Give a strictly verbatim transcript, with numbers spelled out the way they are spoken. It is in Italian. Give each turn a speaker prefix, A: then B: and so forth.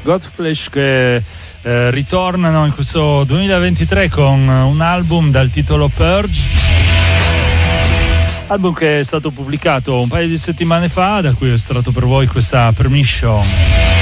A: Godflesh che eh, ritornano in questo duemilaventitré con un album dal titolo Purge, album che è stato pubblicato un paio di settimane fa, da cui ho estratto per voi questa Permission.